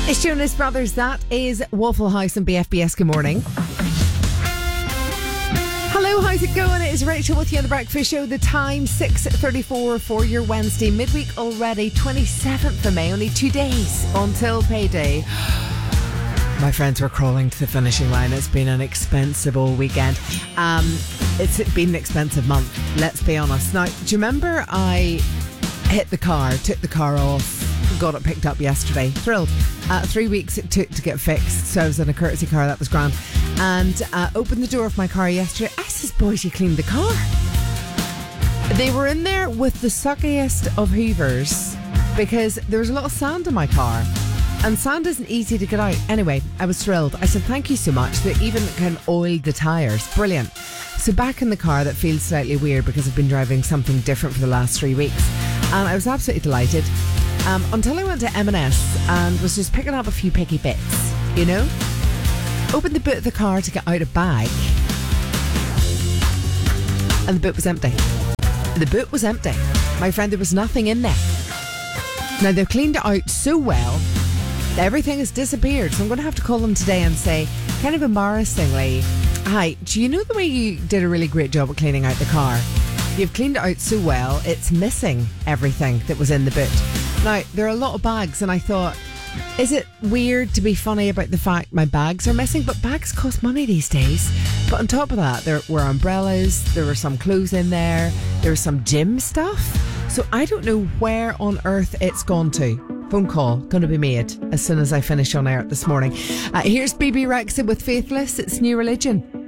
It's Jonas Brothers. That is Waffle House and BFBS. Good morning. Hello, how's it going? It is Rachel with you on The Breakfast Show. The time, 6:34 for your Wednesday. Midweek already, 27th of May. Only 2 days until payday. My friends were crawling to the finishing line. It's been an expensive all weekend. It's been an expensive month, let's be honest. Now, do you remember I hit the car, took the car off, got it picked up yesterday? Thrilled. 3 weeks it took to get fixed, so I was in a courtesy car, that was grand. And opened the door of my car yesterday. I says, boys, you cleaned the car. They were in there with the suckiest of hoovers because there was a lot of sand in my car. And sand isn't easy to get out. Anyway, I was thrilled. I said, thank you so much. They even can oil the tyres. Brilliant. So back in the car, that feels slightly weird because I've been driving something different for the last 3 weeks. And I was absolutely delighted. Until I went to M&S and was just picking up a few picky bits, you know? Opened the boot of the car to get out a bag. And the boot was empty. The boot was empty. My friend, there was nothing in there. Now, they've cleaned it out so well, everything has disappeared. So I'm going to have to call them today and say, kind of embarrassingly, hi, do you know the way you did a really great job at cleaning out the car? You've cleaned it out so well, it's missing everything that was in the boot. Now, there are a lot of bags, and I thought, is it weird to be funny about the fact my bags are missing? But bags cost money these days. But on top of that, there were umbrellas, there were some clothes in there was some gym stuff. So I don't know where on earth it's gone to. Phone call going to be made as soon as I finish on air this morning. Here's BB Rexha with Faithless. It's New Religion.